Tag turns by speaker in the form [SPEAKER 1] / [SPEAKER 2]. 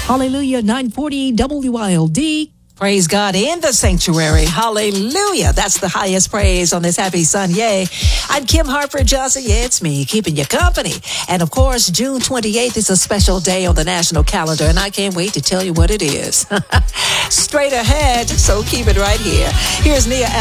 [SPEAKER 1] Hallelujah, 940 WILD.
[SPEAKER 2] Praise God in the sanctuary. Hallelujah. That's the highest praise on this happy Sunday. I'm Kim Harper Johnson. Yeah, it's me, keeping you company. And of course, June 28th is a special day on the national calendar, and I can't wait to tell you what it is. Straight ahead, so keep it right here. Here's Nia